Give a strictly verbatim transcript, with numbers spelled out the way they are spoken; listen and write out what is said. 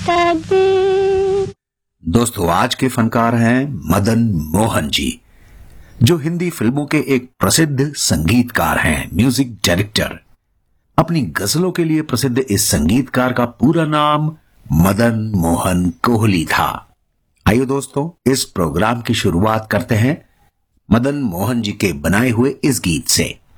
दोस्तों, आज के फनकार हैं मदन मोहन जी, जो हिंदी फिल्मों के एक प्रसिद्ध संगीतकार हैं, म्यूजिक डायरेक्टर। अपनी गजलों के लिए प्रसिद्ध इस संगीतकार का पूरा नाम मदन मोहन कोहली था। आइए दोस्तों, इस प्रोग्राम की शुरुआत करते हैं मदन मोहन जी के बनाए हुए इस गीत से।